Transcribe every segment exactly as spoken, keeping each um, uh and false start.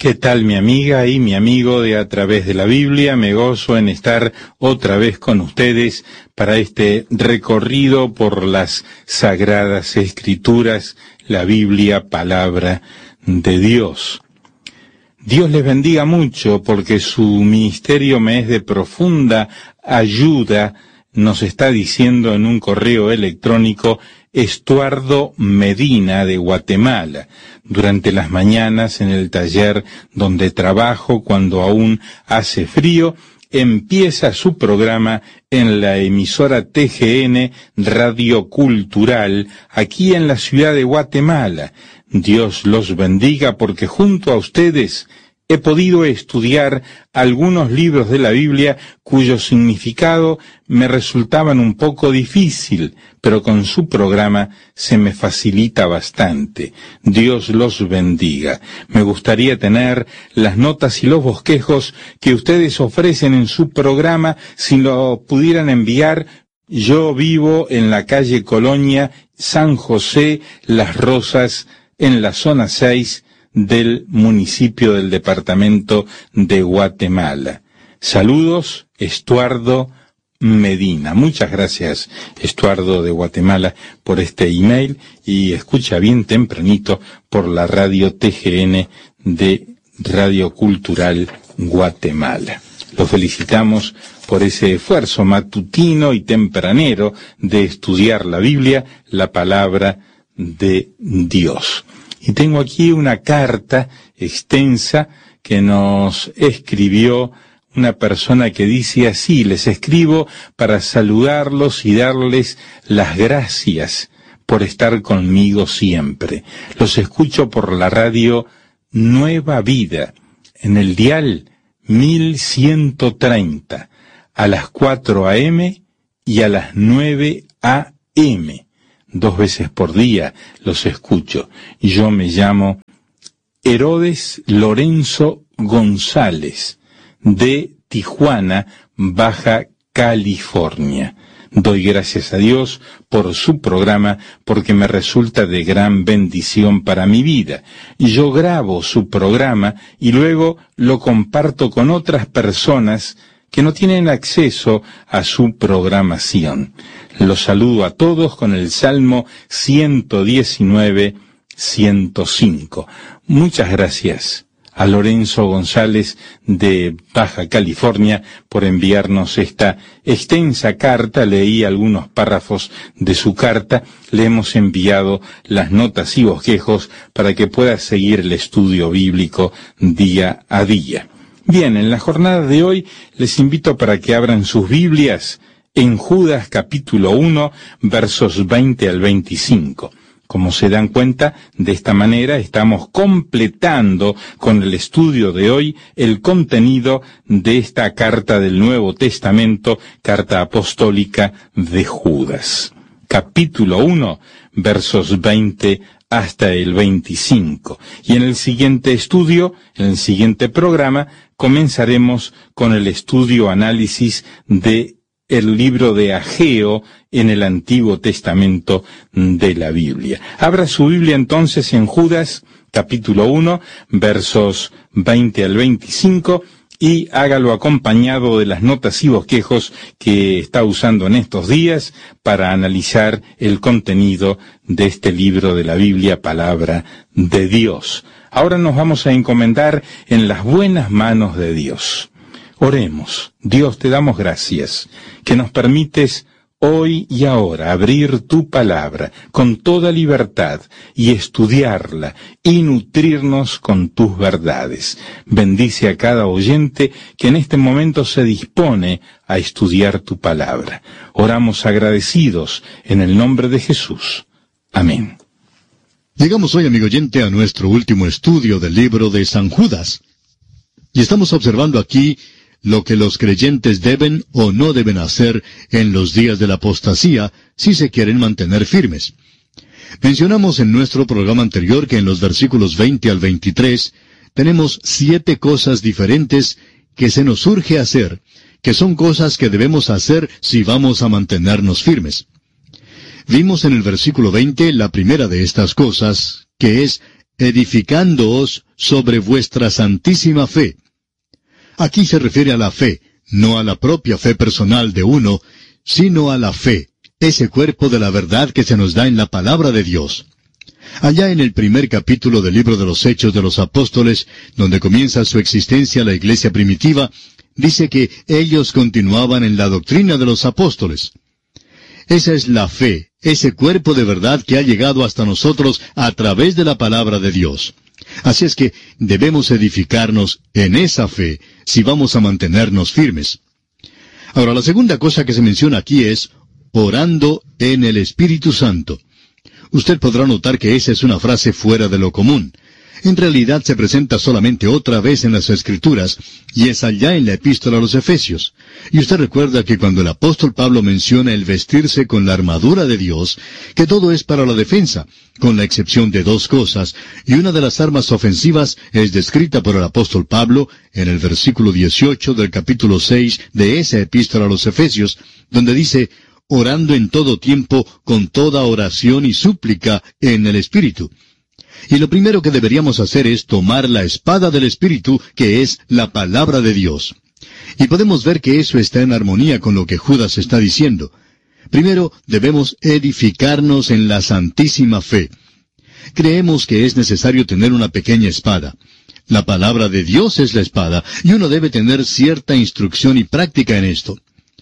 ¿Qué tal, mi amiga y mi amigo de A Través de la Biblia? Me gozo en estar otra vez con ustedes para este recorrido por las Sagradas Escrituras, la Biblia, palabra de Dios. Dios les bendiga mucho porque su ministerio me es de profunda ayuda, nos está diciendo en un correo electrónico Estuardo Medina de Guatemala. Durante las mañanas en el taller donde trabajo, cuando aún hace frío, empieza su programa en la emisora T G N Radio Cultural, aquí en la ciudad de Guatemala. Dios los bendiga porque junto a ustedes he podido estudiar algunos libros de la Biblia cuyo significado me resultaban un poco difícil, pero con su programa se me facilita bastante. Dios los bendiga. Me gustaría tener las notas y los bosquejos que ustedes ofrecen en su programa, si lo pudieran enviar. Yo vivo en la calle Colonia, San José, Las Rosas, en la zona seis, del municipio del departamento de Guatemala. Saludos, Estuardo Medina. Muchas gracias, Estuardo de Guatemala, por este email, y escucha bien tempranito por la radio T G N de Radio Cultural Guatemala. Lo felicitamos por ese esfuerzo matutino y tempranero de estudiar la Biblia, la palabra de Dios. Y tengo aquí una carta extensa que nos escribió una persona que dice así: les escribo para saludarlos y darles las gracias por estar conmigo siempre. Los escucho por la radio Nueva Vida, en el dial mil ciento treinta, a las cuatro a eme y a las nueve a eme. Dos veces por día los escucho. Y yo me llamo Herodes Lorenzo González, de Tijuana, Baja California. Doy gracias a Dios por su programa porque me resulta de gran bendición para mi vida. Y yo grabo su programa y luego lo comparto con otras personas que no tienen acceso a su programación. Los saludo a todos con el Salmo ciento diecinueve, ciento cinco. Muchas gracias a Lorenzo González de Baja California por enviarnos esta extensa carta. Leí algunos párrafos de su carta. Le hemos enviado las notas y bosquejos para que pueda seguir el estudio bíblico día a día. Bien, en la jornada de hoy les invito para que abran sus Biblias en Judas capítulo uno, versos veinte al veinticinco. Como se dan cuenta, de esta manera estamos completando con el estudio de hoy el contenido de esta carta del Nuevo Testamento, carta apostólica de Judas. Capítulo uno, versos veinte hasta el veinticinco. Y en el siguiente estudio, en el siguiente programa, comenzaremos con el estudio análisis de el libro de Ageo en el Antiguo Testamento de la Biblia. Abra su Biblia entonces en Judas, capítulo uno, versos veinte al veinticinco, y hágalo acompañado de las notas y bosquejos que está usando en estos días para analizar el contenido de este libro de la Biblia, palabra de Dios. Ahora nos vamos a encomendar en las buenas manos de Dios. Oremos. Dios, te damos gracias que nos permites hoy y ahora abrir tu palabra con toda libertad y estudiarla y nutrirnos con tus verdades. Bendice a cada oyente que en este momento se dispone a estudiar tu palabra. Oramos agradecidos en el nombre de Jesús. Amén. Llegamos hoy, amigo oyente, a nuestro último estudio del libro de San Judas. Y estamos observando aquí lo que los creyentes deben o no deben hacer en los días de la apostasía si se quieren mantener firmes. Mencionamos en nuestro programa anterior que en los versículos veinte al veintitrés tenemos siete cosas diferentes que se nos urge hacer, que son cosas que debemos hacer si vamos a mantenernos firmes. Vimos en el versículo veinte la primera de estas cosas, que es edificándoos sobre vuestra santísima fe. Aquí se refiere a la fe, no a la propia fe personal de uno, sino a la fe, ese cuerpo de la verdad que se nos da en la palabra de Dios. Allá en el primer capítulo del libro de los Hechos de los Apóstoles, donde comienza su existencia la iglesia primitiva, dice que ellos continuaban en la doctrina de los apóstoles. Esa es la fe, ese cuerpo de verdad que ha llegado hasta nosotros a través de la palabra de Dios. Así es que debemos edificarnos en esa fe si vamos a mantenernos firmes. Ahora, la segunda cosa que se menciona aquí es orando en el Espíritu Santo. Usted podrá notar que esa es una frase fuera de lo común. En realidad se presenta solamente otra vez en las Escrituras, y es allá en la Epístola a los Efesios. Y usted recuerda que cuando el apóstol Pablo menciona el vestirse con la armadura de Dios, que todo es para la defensa, con la excepción de dos cosas, y una de las armas ofensivas es descrita por el apóstol Pablo en el versículo dieciocho del capítulo seis de esa Epístola a los Efesios, donde dice, orando en todo tiempo con toda oración y súplica en el Espíritu. Y lo primero que deberíamos hacer es tomar la espada del Espíritu, que es la palabra de Dios. Y podemos ver que eso está en armonía con lo que Judas está diciendo. Primero, debemos edificarnos en la santísima fe. Creemos que es necesario tener una pequeña espada. La palabra de Dios es la espada, y uno debe tener cierta instrucción y práctica en esto.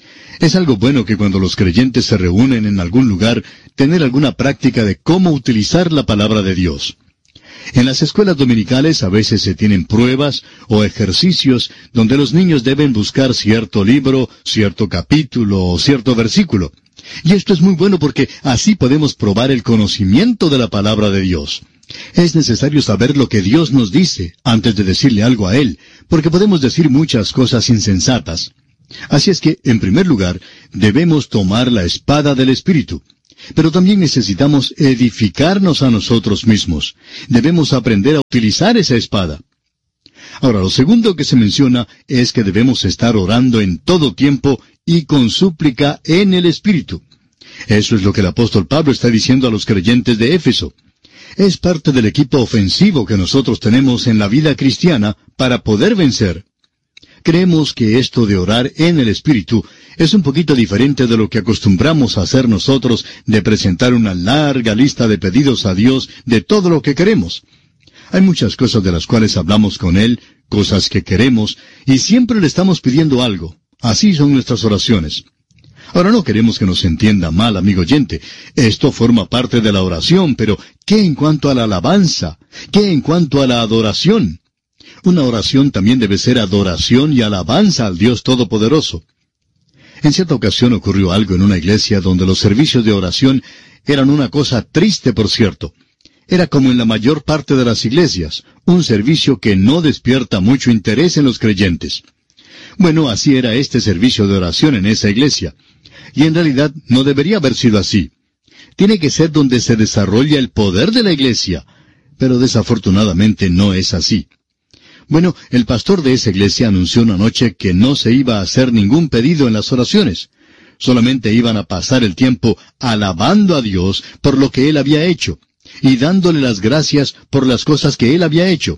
Es algo bueno que cuando los creyentes se reúnen en algún lugar, tener alguna práctica de cómo utilizar la palabra de Dios. En las escuelas dominicales a veces se tienen pruebas o ejercicios donde los niños deben buscar cierto libro, cierto capítulo o cierto versículo. Y esto es muy bueno porque así podemos probar el conocimiento de la palabra de Dios. Es necesario saber lo que Dios nos dice antes de decirle algo a Él, porque podemos decir muchas cosas insensatas. Así es que, en primer lugar, debemos tomar la espada del Espíritu. Pero también necesitamos edificarnos a nosotros mismos. Debemos aprender a utilizar esa espada. Ahora, lo segundo que se menciona es que debemos estar orando en todo tiempo y con súplica en el Espíritu. Eso es lo que el apóstol Pablo está diciendo a los creyentes de Éfeso. Es parte del equipo ofensivo que nosotros tenemos en la vida cristiana para poder vencer. Creemos que esto de orar en el Espíritu es un poquito diferente de lo que acostumbramos a hacer nosotros de presentar una larga lista de pedidos a Dios de todo lo que queremos. Hay muchas cosas de las cuales hablamos con Él, cosas que queremos, y siempre le estamos pidiendo algo. Así son nuestras oraciones. Ahora no queremos que nos entienda mal, amigo oyente. Esto forma parte de la oración, pero ¿qué en cuanto a la alabanza? ¿Qué en cuanto a la adoración? Una oración también debe ser adoración y alabanza al Dios Todopoderoso. En cierta ocasión ocurrió algo en una iglesia donde los servicios de oración eran una cosa triste, por cierto. Era como en la mayor parte de las iglesias, un servicio que no despierta mucho interés en los creyentes. Bueno, así era este servicio de oración en esa iglesia. Y en realidad no debería haber sido así. Tiene que ser donde se desarrolla el poder de la iglesia. Pero desafortunadamente no es así. Bueno, el pastor de esa iglesia anunció una noche que no se iba a hacer ningún pedido en las oraciones. Solamente iban a pasar el tiempo alabando a Dios por lo que Él había hecho, y dándole las gracias por las cosas que Él había hecho.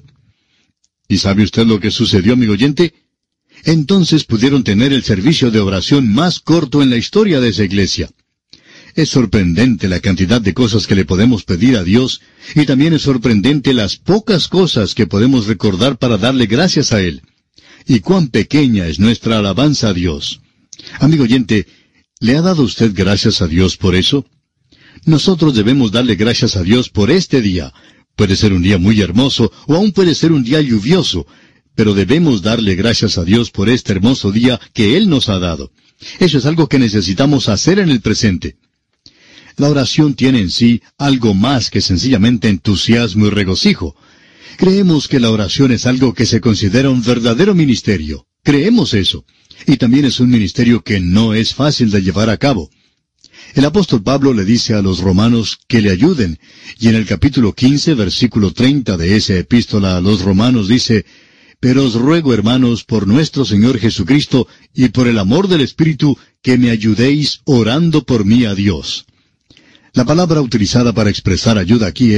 ¿Y sabe usted lo que sucedió, amigo oyente? Entonces pudieron tener el servicio de oración más corto en la historia de esa iglesia. Es sorprendente la cantidad de cosas que le podemos pedir a Dios, y también es sorprendente las pocas cosas que podemos recordar para darle gracias a Él. Y cuán pequeña es nuestra alabanza a Dios. Amigo oyente, ¿le ha dado usted gracias a Dios por eso? Nosotros debemos darle gracias a Dios por este día. Puede ser un día muy hermoso, o aún puede ser un día lluvioso, pero debemos darle gracias a Dios por este hermoso día que Él nos ha dado. Eso es algo que necesitamos hacer en el presente. La oración tiene en sí algo más que sencillamente entusiasmo y regocijo. Creemos que la oración es algo que se considera un verdadero ministerio. Creemos eso. Y también es un ministerio que no es fácil de llevar a cabo. El apóstol Pablo le dice a los romanos que le ayuden, y en el capítulo quince, versículo treinta de esa epístola a los romanos dice, «Pero os ruego, hermanos, por nuestro Señor Jesucristo y por el amor del Espíritu, que me ayudéis orando por mí a Dios». La palabra utilizada para expresar ayuda aquí es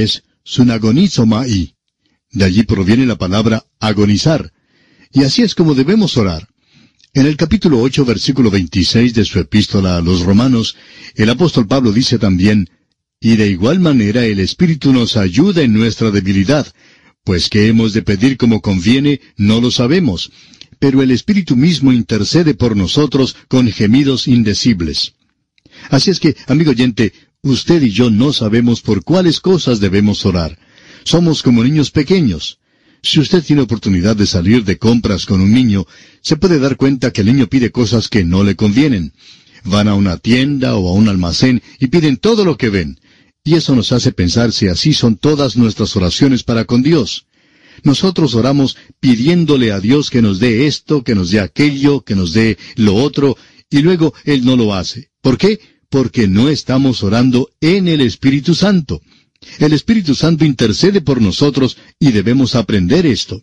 sunagonizomai. De allí proviene la palabra agonizar. Y así es como debemos orar. En el capítulo ocho, versículo veintiséis de su epístola a los Romanos, el apóstol Pablo dice también, y de igual manera el Espíritu nos ayuda en nuestra debilidad, pues que hemos de pedir como conviene, no lo sabemos, pero el Espíritu mismo intercede por nosotros con gemidos indecibles. Así es que, amigo oyente, usted y yo no sabemos por cuáles cosas debemos orar. Somos como niños pequeños. Si usted tiene oportunidad de salir de compras con un niño, se puede dar cuenta que el niño pide cosas que no le convienen. Van a una tienda o a un almacén y piden todo lo que ven. Y eso nos hace pensar si así son todas nuestras oraciones para con Dios. Nosotros oramos pidiéndole a Dios que nos dé esto, que nos dé aquello, que nos dé lo otro, y luego Él no lo hace. ¿Por qué? Porque no estamos orando en el Espíritu Santo. El Espíritu Santo intercede por nosotros y debemos aprender esto.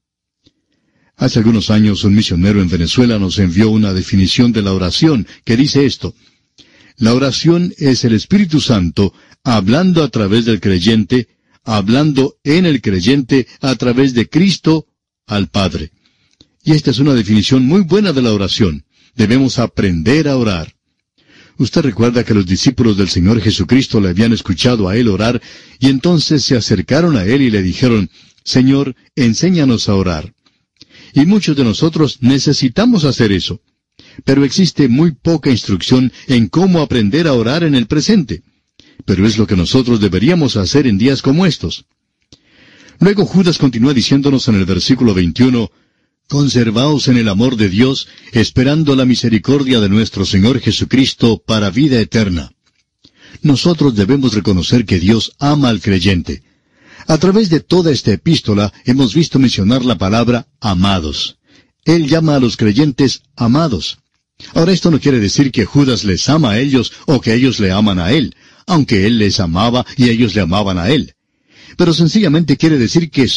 Hace algunos años un misionero en Venezuela nos envió una definición de la oración que dice esto: la oración es el Espíritu Santo hablando a través del creyente, hablando en el creyente a través de Cristo al Padre. Y esta es una definición muy buena de la oración. Debemos aprender a orar. Usted recuerda que los discípulos del Señor Jesucristo le habían escuchado a Él orar, y entonces se acercaron a Él y le dijeron, Señor, enséñanos a orar. Y muchos de nosotros necesitamos hacer eso. Pero existe muy poca instrucción en cómo aprender a orar en el presente. Pero es lo que nosotros deberíamos hacer en días como estos. Luego Judas continúa diciéndonos en el versículo veintiuno, Conservaos en el amor de Dios, esperando la misericordia de nuestro Señor Jesucristo para vida eterna. Nosotros debemos reconocer que Dios ama al creyente. A través de toda esta epístola hemos visto mencionar la palabra amados. Él llama a los creyentes amados. Ahora esto no quiere decir que Judas les ama a ellos o que ellos le aman a él, aunque él les amaba y ellos le amaban a él. Pero sencillamente quiere decir que